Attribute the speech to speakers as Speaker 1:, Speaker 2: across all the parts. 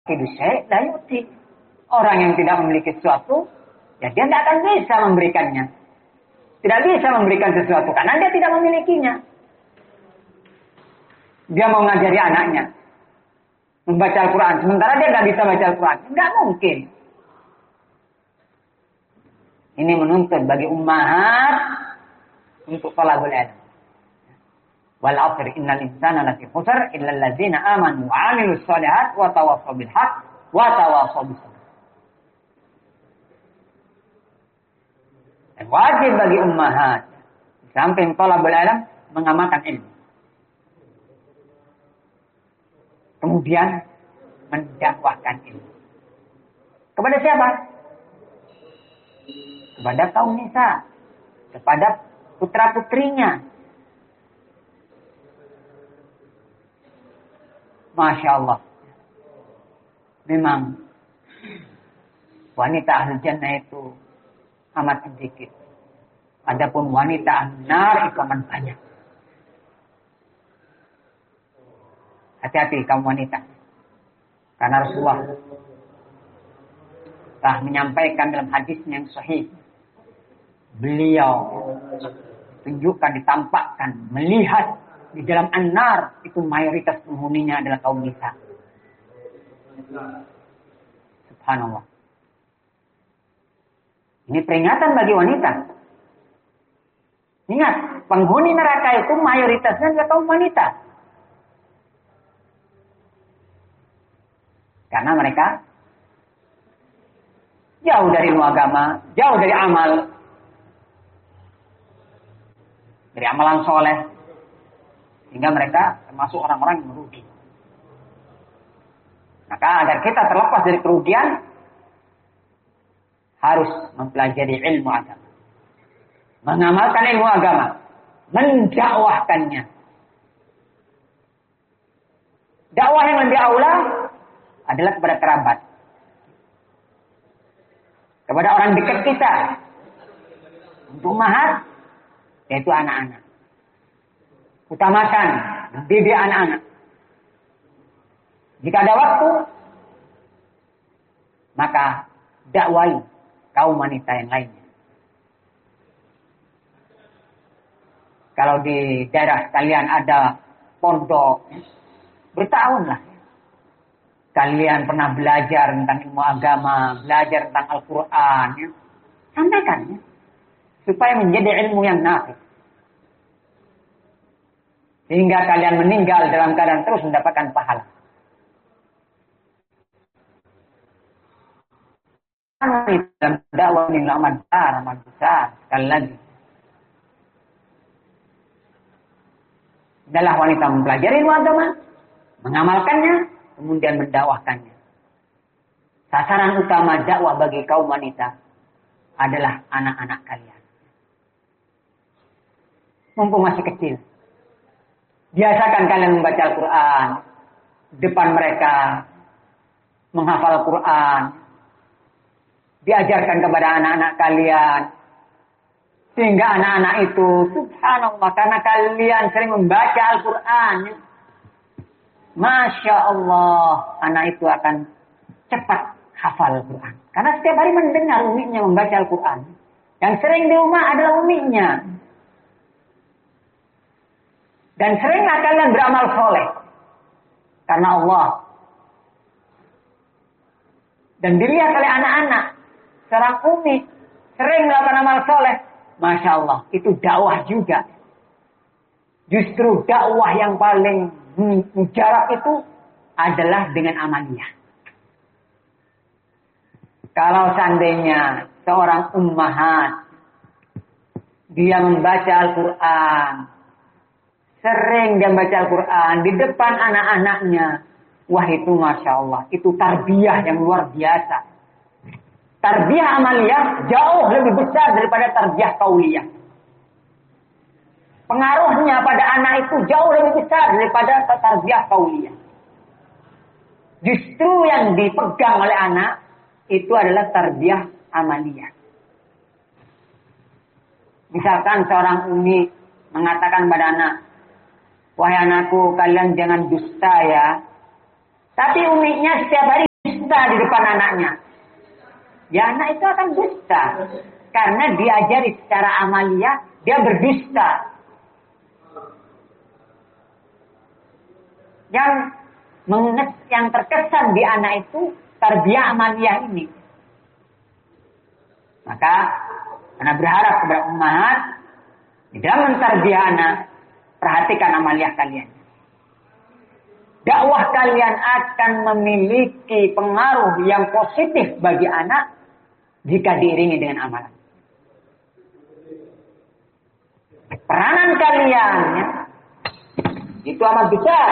Speaker 1: la yu'ti. Orang yang tidak memiliki sesuatu, ya dia tidak akan bisa memberikannya. Tidak bisa memberikan sesuatu karena dia tidak memilikinya. Dia mau ngajari anaknya membaca Al-Quran, sementara dia tidak bisa baca Al-Quran. Tidak mungkin. Ini menuntut bagi ummahat untuk talabul ilm. Wal 'asri innal insana lafi khusr illa allazina amanu wa 'amilus shalihat wa tawassaw bil haqq wa tawassaw bis sabr. Dan wajib bagi ummahat samping talabul ilm mengamalkan ilmu. Kemudian mendakwahkan ilmu. Kepada siapa? Kepada kaum nisa, kepada putra-putrinya. Masya Allah. Memang wanita ahli jannah itu amat sedikit. Adapun wanita ahli nar itu amat banyak. Hati-hati kaum wanita. Karena Rasulullah telah menyampaikan dalam hadisnya yang sahih. Beliau tunjukkan, ditampakkan, melihat di dalam an-nar itu mayoritas penghuninya adalah kaum nisa. Subhanallah. Ini peringatan bagi wanita. Ingat, penghuni neraka itu mayoritasnya adalah kaum wanita. Karena mereka jauh dari ilmu agama, jauh dari amal. Dari amalan soleh. Sehingga mereka termasuk orang-orang yang merugi. Maka agar kita terlepas dari kerugian, harus mempelajari ilmu agama. Mengamalkan ilmu agama. Mendakwahkannya. Dakwah yang lebih aula adalah kepada kerabat. Kepada orang dekat kita. Untuk ummahat, yaitu anak-anak. Utamakan didik anak-anak. Jika ada waktu, maka dakwai kaum wanita yang lainnya. Kalau di daerah kalian ada pondok, bertahunlah. Kalian pernah belajar tentang ilmu agama, belajar tentang Al-Quran. Ya. Sampaikan. Ya. Supaya menjadi ilmu yang nafi'. Sehingga kalian meninggal dalam keadaan terus mendapatkan pahala. Dalam dakwah ini amat besar. Sekali lagi. Adalah wanita mempelajari ilmu agama, mengamalkannya, kemudian mendakwahkannya. Sasaran utama dakwah bagi kaum wanita adalah anak-anak kalian. Mumpung masih kecil. Biasakan kalian membaca Al-Quran. Depan mereka. Menghafal Al-Quran. Diajarkan kepada anak-anak kalian. Sehingga anak-anak itu, subhanallah, karena kalian sering membaca Al-Quran. Masya Allah, anak itu akan cepat hafal Al-Quran. Karena setiap hari mendengar uminya membaca Al-Quran. Yang sering di rumah adalah uminya. Dan seringlah kalian beramal soleh. Karena Allah. Dan dilihat oleh anak-anak. Seorang umi sering melakukan amal soleh. Masya Allah. Itu dakwah juga. Justru dakwah yang paling mujarab itu adalah dengan amaliyah. Kalau seandainya seorang ummahat. Dia membaca Al-Quran. Sering dia baca Al-Quran di depan anak-anaknya. Wah itu Masya Allah. Itu tarbiyah yang luar biasa. Tarbiyah amaliyah jauh lebih besar daripada tarbiyah qauliyah. Pengaruhnya pada anak itu jauh lebih besar daripada tarbiyah qauliyah. Justru yang dipegang oleh anak itu adalah tarbiyah amaliyah. Misalkan seorang umi mengatakan pada anak, wahai anakku, kalian jangan dusta ya. Tapi uminya setiap hari dusta di depan anaknya, ya anak itu akan dusta. Karena diajari secara amalia, dia berdusta. Yang terkesan di anak itu tarbiyah amaliyah ini. Maka anak berharap kepada ummahat di dalam tarbiyah anak, perhatikan amaliyah kalian. Dakwah kalian akan memiliki pengaruh yang positif bagi anak jika diiringi dengan amalan. Peranan kalian ya, itu amat besar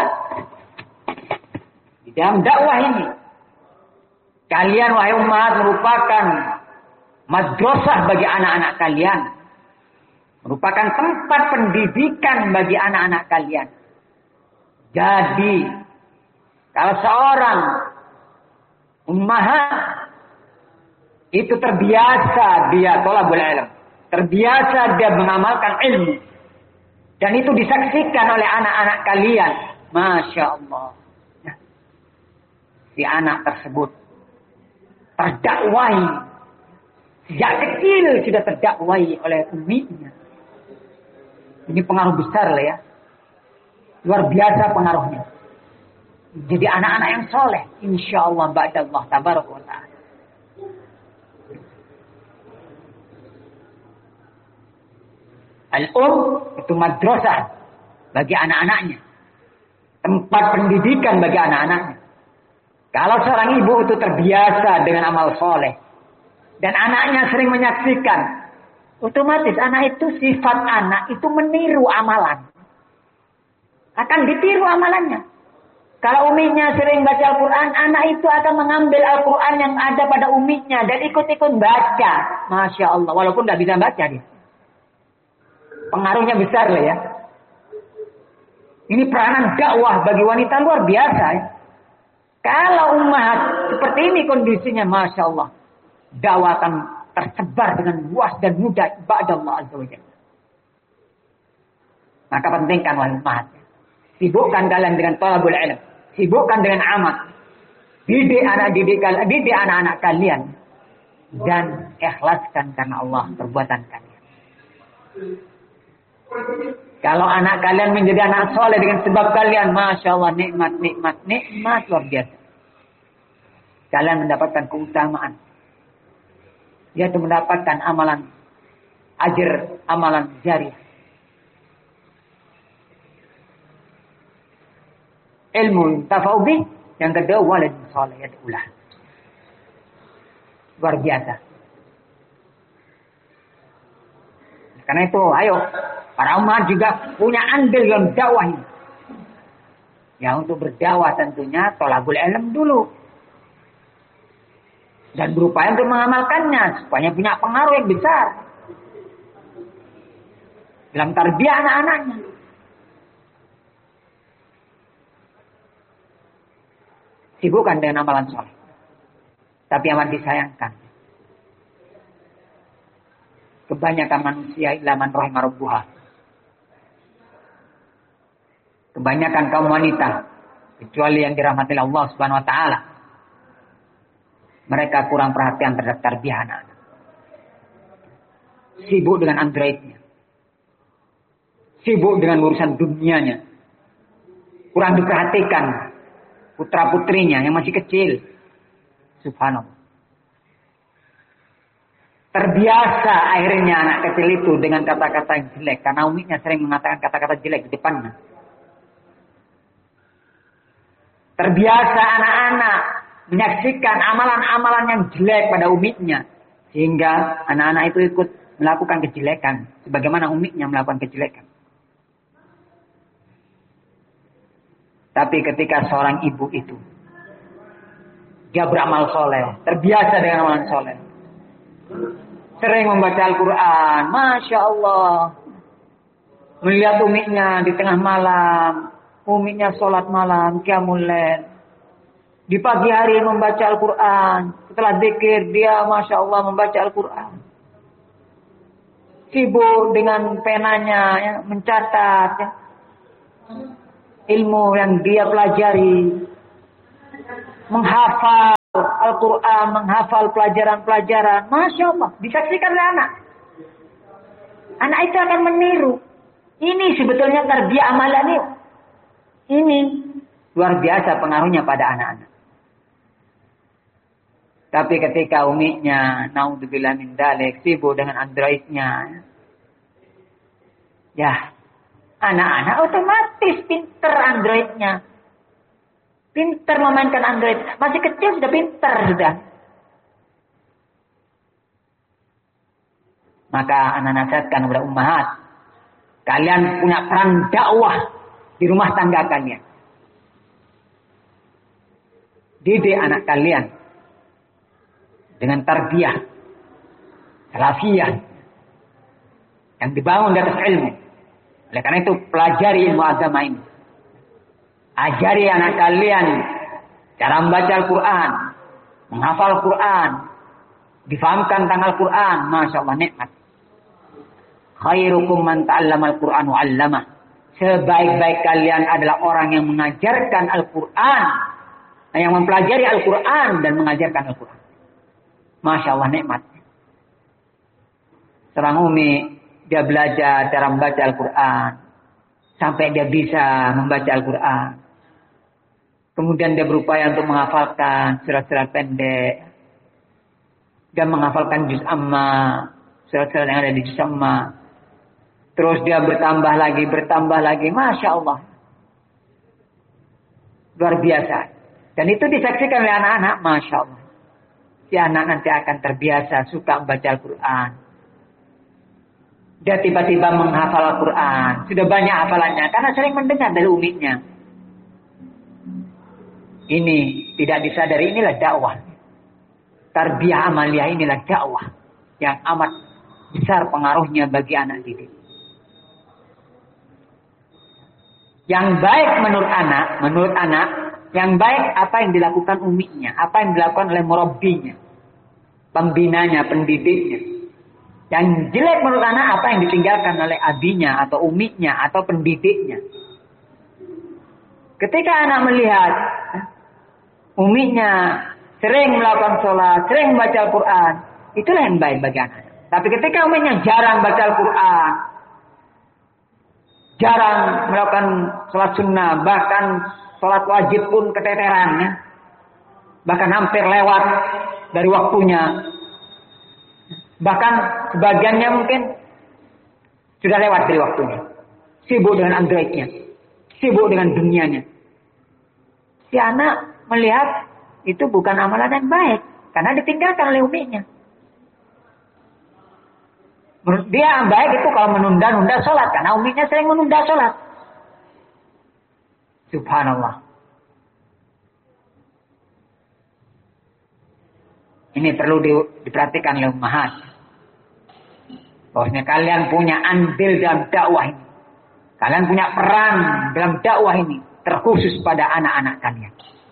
Speaker 1: di dalam dakwah ini. Kalian wahai umat merupakan madrasah bagi anak-anak kalian, merupakan tempat pendidikan bagi anak-anak kalian. Jadi kalau seorang ummahat itu terbiasa dia thalabul ilm, terbiasa dia mengamalkan ilmu, dan itu disaksikan oleh anak-anak kalian, Masya Allah. Nah, si anak tersebut terdakwai, sejak kecil sudah terdakwai oleh umminya. Ini pengaruh besar lah ya, luar biasa pengaruhnya. Jadi anak-anak yang soleh, insya Allah ba'dallah tabaraka wa ta'ala. Al-um itu madrasah bagi anak-anaknya, tempat pendidikan bagi anak-anaknya. Kalau seorang ibu itu terbiasa dengan amal soleh dan anaknya sering menyaksikan, otomatis anak itu, sifat anak itu meniru amalan, akan ditiru amalannya. Kalau uminya sering baca Al-Quran, anak itu akan mengambil Al-Quran yang ada pada uminya dan ikut-ikut baca. Masya Allah, walaupun nggak bisa baca dia. Pengaruhnya besar lah ya. Ini peranan dakwah bagi wanita luar biasa ya. Kalau ummahat seperti ini kondisinya, Masya Allah, dakwah akan tersebar dengan luas dan mudah ba'dallah azza wa jalla. Maka pentingkan wahai ummahat. Sibukkan kalian dengan thalabul ilm, sibukkan dengan amal. Didik anak-anak kalian dan ikhlaskan karena Allah perbuatan kalian. Kalau anak kalian menjadi anak soleh dengan sebab kalian, Masya Allah, nikmat luar biasa. Kalian mendapatkan keutamaan, yaitu mendapatkan amalan ajr, amalan jariah. Ilmu tafa'u bih, yang kedua walad soleh yad'ulah. Luar biasa. Karena itu, ayo para umat juga punya andil dalam dakwah ini. Ya, untuk berdakwah tentunya thalabul ilm dulu. Dan berupaya untuk mengamalkannya supaya punya pengaruh yang besar dalam tarbiyah anak-anaknya. Sibukkan dengan amalan soleh. Tapi amat disayangkan, kebanyakan manusia ilaman rahimah rabbuha. Kebanyakan kaum wanita, kecuali yang dirahmati Allah Subhanahu wa taala, mereka kurang perhatian terhadap tarbiyah anak-anak. Sibuk dengan androidnya, sibuk dengan urusan dunianya, kurang diperhatikan putra-putrinya yang masih kecil. Subhanallah. Terbiasa akhirnya anak kecil itu dengan kata-kata yang jelek. Karena uminya sering mengatakan kata-kata jelek di depannya. Terbiasa anak-anak menyaksikan amalan-amalan yang jelek pada uminya. Sehingga anak-anak itu ikut melakukan kejelekan. Sebagaimana uminya melakukan kejelekan. Tapi ketika seorang ibu itu, dia beramal soleh, terbiasa dengan amalan soleh, sering membaca Al-Quran, Masya Allah, melihat uminya di tengah malam, uminya sholat malam, qiyamul lail, di pagi hari membaca Al-Quran, setelah zikir dia Masya Allah membaca Al-Quran, sibuk dengan penanya, ya, mencatat, ya, ilmu yang dia pelajari, menghafal Quran, menghafal pelajaran-pelajaran. Masya Allah, disaksikan oleh anak. Anak itu akan meniru. Ini sebetulnya tarbiyah amalan ini. Ini luar biasa pengaruhnya pada anak-anak. Tapi ketika umiknya, naudzubillah min dzalik, sibuk dengan Androidnya, ya, anak-anak otomatis pinter Androidnya. Pinter memainkan Android. Masih kecil sudah pinter sudah. Maka anak nasihatkan kepada ummahat. Kalian punya peran dakwah di rumah tangga kalian. Didik anak kalian dengan tarbiyah salafiyah yang dibangun di atas ilmu. Oleh karena itu pelajari ilmu agama ini. Ajari anak kalian cara membaca Al-Quran, menghafal Al-Quran, difahamkan tentang Al-Quran. Masya Allah, nikmat. Khairukum man ta'allama Al-Quran wa 'allamah. Sebaik-baik kalian adalah orang yang mengajarkan Al-Quran, yang mempelajari Al-Quran dan mengajarkan Al-Quran. Masya Allah, nikmat. Seorang umi, dia belajar cara membaca Al-Quran sampai dia bisa membaca Al-Quran. Kemudian dia berupaya untuk menghafalkan surat-surat pendek. Dia menghafalkan juz amma, surat-surat yang ada di juz amma. Terus dia bertambah lagi. Masya Allah. Luar biasa. Dan itu disaksikan oleh anak-anak. Masya Allah. Si anak nanti akan terbiasa suka membaca Al-Quran. Dia tiba-tiba menghafal Al-Quran. Sudah banyak hafalannya. Karena sering mendengar dari umiknya. Ini tidak disadari, inilah dakwah. Tarbiyah amaliyah inilah dakwah. Yang amat besar pengaruhnya bagi anak didik. Yang baik menurut anak, yang baik apa yang dilakukan umiknya. Apa yang dilakukan oleh murabbinya. Pembinanya, pendidiknya. Yang jelek menurut anak apa yang ditinggalkan oleh abinya atau umiknya atau pendidiknya. Ketika anak melihat umiknya sering melakukan sholat, sering membaca Al-Quran, itulah yang baik bagi anak. Tapi ketika umiknya jarang baca Al-Quran, jarang melakukan sholat sunnah, bahkan sholat wajib pun keteteran, ya. Bahkan hampir lewat dari waktunya. Bahkan sebagiannya mungkin sudah lewat dari waktunya. Sibuk dengan Androidnya, sibuk dengan dunianya. Si anak melihat itu bukan amalan yang baik. Karena ditinggalkan oleh umiknya. Menurut dia yang baik itu kalau menunda-nunda sholat. Karena umiknya sering menunda sholat. Subhanallah. Ini perlu diperhatikan oleh ummahat. Bahwasanya kalian punya andil dalam dakwah ini. Kalian punya peran dalam dakwah ini. Terkhusus pada anak-anak kalian.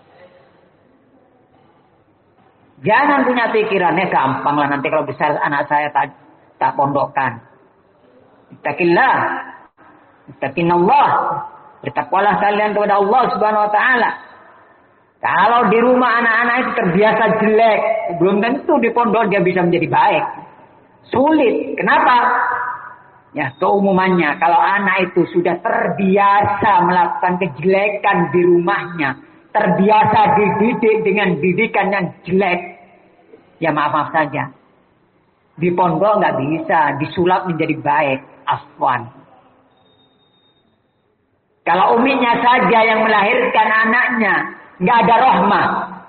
Speaker 1: Jangan punya pikirannya gampang lah nanti kalau besar anak saya tak pondokkan. Ittaqillah. Ittaqinallah. Bertakwalah kalian kepada Allah Subhanahu wa taala. Kalau di rumah anak-anak itu terbiasa jelek, belum tentu di pondok dia bisa menjadi baik. Sulit. Kenapa? Ya, keumumannya kalau anak itu sudah terbiasa melakukan kejelekan di rumahnya, terbiasa dididik dengan didikan yang jelek, ya maaf saja. Di pondok nggak bisa disulap menjadi baik, afwan. Kalau umiknya saja yang melahirkan anaknya, nggak ada rahmah.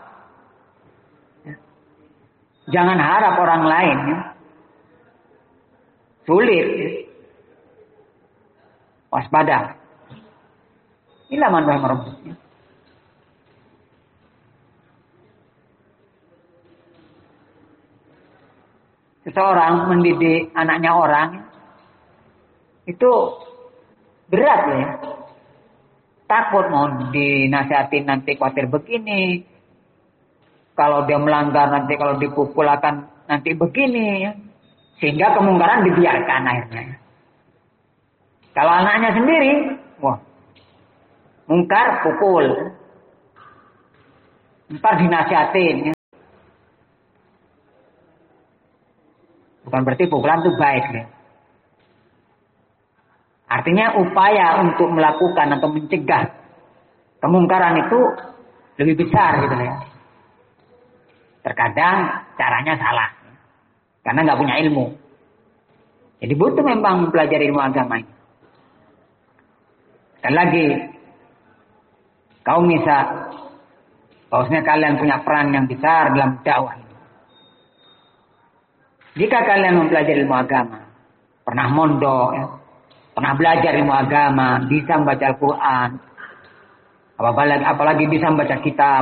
Speaker 1: Jangan harap orang lain. Ya. Sulit. Ya. Waspada. Inilah manfaat merebutnya. Seseorang mendidik anaknya orang itu berat ya. Takut mau dinasihatin nanti khawatir begini. Kalau dia melanggar nanti kalau dipukul akan nanti begini ya. Sehingga kemungkaran dibiarkan akhirnya. Kalau anaknya sendiri, wah, mungkar pukul. Ntar dinasihatin ya. Bukan berarti pukulan itu baik. Ya. Artinya upaya untuk melakukan atau mencegah kemungkaran itu lebih besar gitu ya. Terkadang caranya salah. Karena nggak punya ilmu. Jadi butuh memang mempelajari ilmu agama ini. Sekali lagi, kaum nisa, bahwasanya kalian punya peran yang besar dalam dakwah ini. Jika kalian mempelajari ilmu agama, pernah mondok, ya, pernah belajar ilmu agama, bisa membaca Al-Quran, apalagi bisa membaca kitab,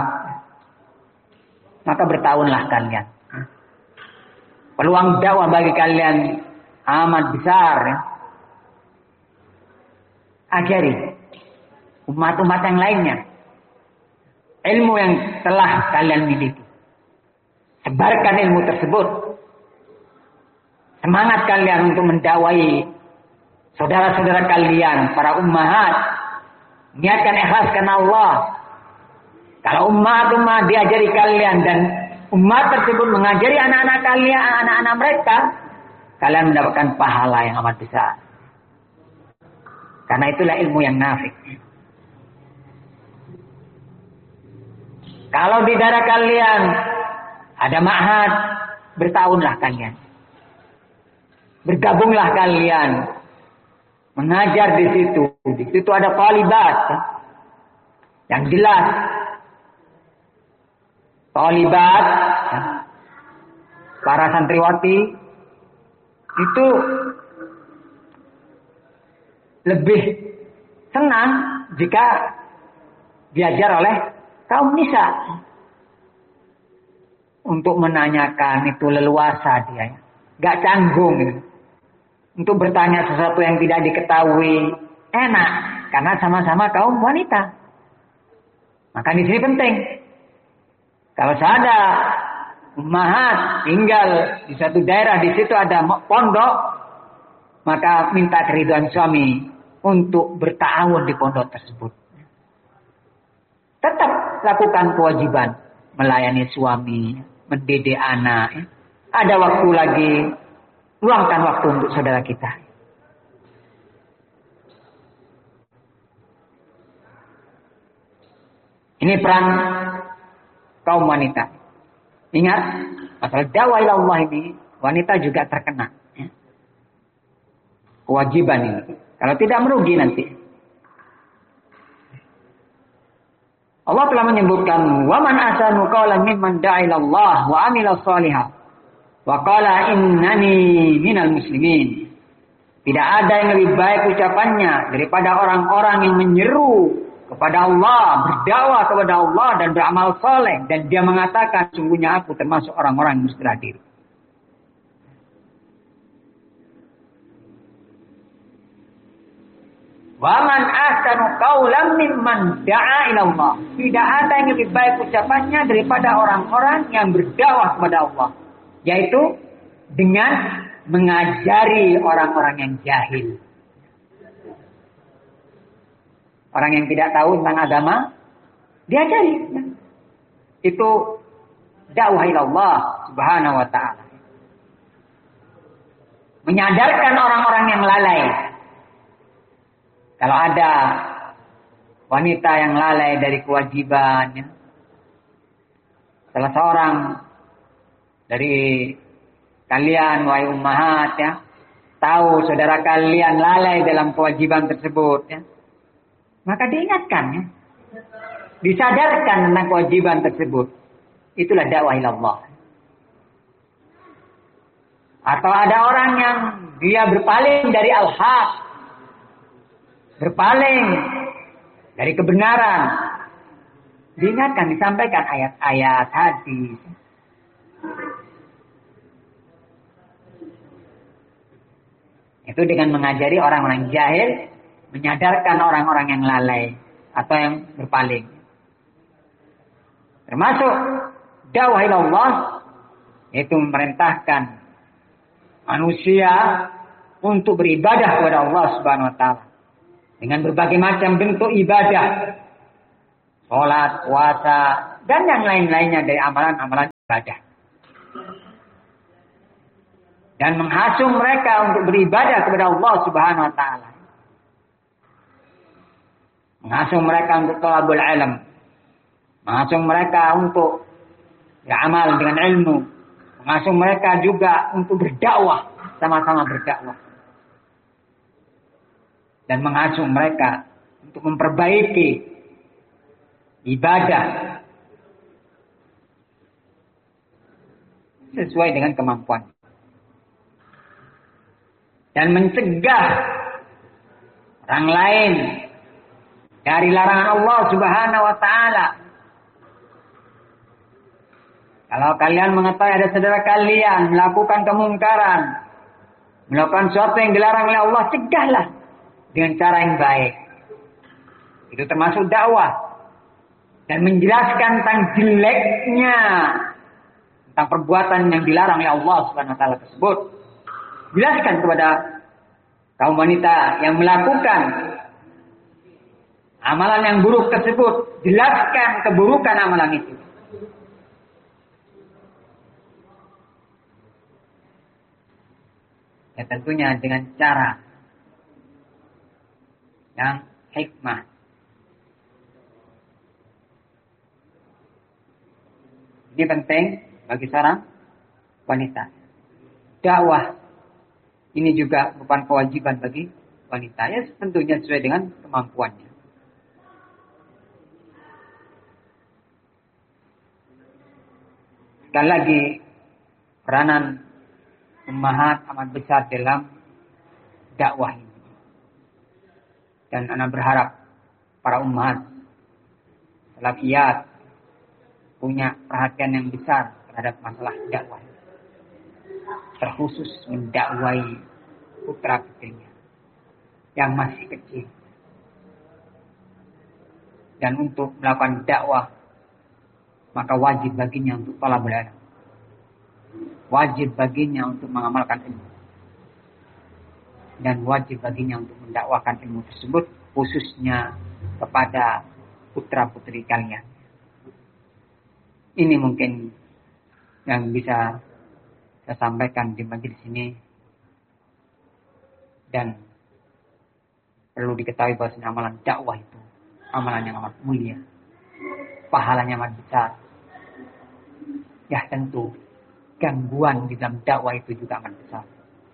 Speaker 1: maka bertahunlah kalian. Peluang dakwah bagi kalian amat besar. Ya. Ajari umat-umat yang lainnya ilmu yang telah kalian miliki. Sebarkan ilmu tersebut. Semangat kalian untuk mendakwai saudara-saudara kalian, para ummahat. Niatkan ikhlas karena Allah. Kalau umat diajari kalian dan umat tersebut mengajari anak-anak kalian, anak-anak mereka, kalian mendapatkan pahala yang amat besar. Karena itulah ilmu yang nafi'. Kalau di daerah kalian ada ma'had, bertahunlah kalian. Bergabunglah kalian. Mengajar di situ. Di situ ada thalibat. Yang jelas. Thalibat. Para santriwati. Itu lebih senang jika diajar oleh kaum nisa. Untuk menanyakan itu leluasa dia. Gak canggung. Gitu. Untuk bertanya sesuatu yang tidak diketahui. Enak. Karena sama-sama kaum wanita. Maka di sini penting. Kalau ada ummahat tinggal di satu daerah. Di situ ada pondok. Maka minta keridhaan suami. Untuk bertahun di pondok tersebut. Tetap lakukan kewajiban. Melayani suami. Mendidik anak. Ada waktu lagi. Luangkan waktu untuk saudara kita. Ini peran kaum wanita. Ingat, masalah dakwah ila Allah ini, wanita juga terkena. Kewajiban ini. Kalau tidak merugi nanti. Allah telah menyebutkan, "Wa man ahsanu qawlan mimman da'a ila Allah wa 'amila shalihan wa qala innani minal muslimin." Tidak ada yang lebih baik ucapannya daripada orang-orang yang menyeru kepada Allah, berdakwah kepada Allah dan beramal soleh, dan dia mengatakan sungguhnya aku termasuk orang-orang yang berserah diri. Wa man ahsanu qawlan mimman da'a ila Allah. Tidak ada yang lebih baik ucapannya daripada orang-orang yang berdakwah kepada Allah, yaitu dengan mengajari orang-orang yang jahil. Orang yang tidak tahu tentang agama, diajari. Itu dakwah ila Allah Subhanahu wa ta'ala. Menyadarkan orang-orang yang lalai. Kalau ada wanita yang lalai dari kewajiban, salah seorang dari kalian, wahai ummahat, ya, tahu saudara kalian lalai dalam kewajiban tersebut, ya, maka diingatkan, ya, disadarkan tentang kewajiban tersebut. Itulah dakwah ila Allah. Atau ada orang yang dia berpaling dari al-haq, berpaling dari kebenaran, diingatkan, disampaikan ayat-ayat, hadis. Itu dengan mengajari orang-orang jahil, menyadarkan orang-orang yang lalai atau yang berpaling. Termasuk dakwah ila Allah, yaitu memerintahkan manusia untuk beribadah kepada Allah Subhanahu wa taala dengan berbagai macam bentuk ibadah, salat, puasa, dan yang lain-lainnya dari amalan-amalan ibadah. dan menghasung mereka untuk beribadah kepada Allah Subhanahu wa taala. Menghasung mereka untuk thalabul ilm. Menghasung mereka untuk beramal dengan ilmu. Menghasung mereka juga untuk berdakwah, sama-sama berdakwah. Dan menghasung mereka untuk memperbaiki ibadah sesuai dengan kemampuan. Dan mencegah orang lain dari larangan Allah Subhanahu wa taala. Kalau kalian mengetahui ada saudara kalian melakukan kemungkaran, melakukan sesuatu yang dilarang oleh Allah, cegahlah dengan cara yang baik. Itu termasuk dakwah. Dan menjelaskan tentang jeleknya, tentang perbuatan yang dilarang oleh Allah Subhanahu wa taala tersebut. Jelaskan kepada kaum wanita yang melakukan amalan yang buruk tersebut. Jelaskan keburukan amalan itu. Ya tentunya dengan cara yang hikmah. Ini penting bagi seorang wanita. Dakwah ini juga merupakan kewajiban bagi wanita. Ya tentunya sesuai dengan kemampuannya. Sekali lagi, peranan ummahat amat besar dalam dakwah ini. Dan anak berharap para ummahat salafiyat punya perhatian yang besar terhadap masalah dakwah. Terkhusus mendakwai putra putrinya yang masih kecil. Dan untuk melakukan dakwah, maka wajib baginya untuk thalabul ilm. Wajib baginya untuk mengamalkan ilmu. Dan wajib baginya untuk mendakwakan ilmu tersebut khususnya kepada putra-putri kalian. Ini mungkin yang bisa saya sampaikan di majelis ini. Dan perlu diketahui bahwa amalan dakwah itu amalan yang amat mulia. Pahalanya amat besar. Ya tentu gangguan di dalam dakwah itu juga amat besar.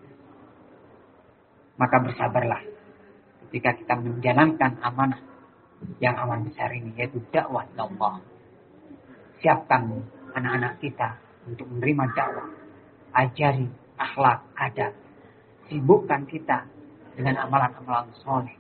Speaker 1: Maka bersabarlah ketika kita menjalankan amanah yang amat besar ini, yaitu dakwah Allah. Siapkan anak-anak kita untuk menerima dakwah. Ajari akhlak, adab. Sibukkan kita dengan amalan-amalan soleh.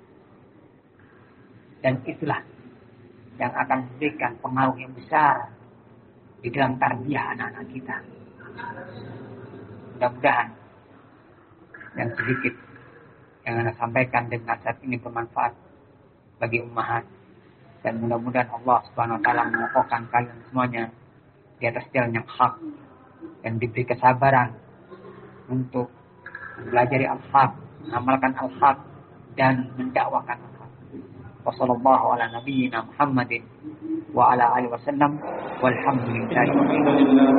Speaker 1: Dan itulah yang akan memberikan pengaruh yang besar di dalam tarbiyah anak-anak kita. Mudah-mudahan yang sedikit yang Anda sampaikan dan nasihat ini bermanfaat bagi ummahat. Dan mudah-mudahan Allah Subhanahu wa taala mengokohkan kalian semuanya di atas jalan yang hak dan diberi kesabaran untuk mempelajari al-haq, mengamalkan al-haq dan mendakwakan al-haq. Wassallallahu ala nabiyyina Muhammadin wa ala alihi wasallam walhamdulillahi rabbil alamin.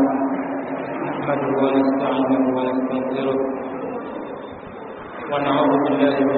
Speaker 1: Nahmaduhu wa nasta'inuhu wa nastaghfiruh wa na'udzu billahi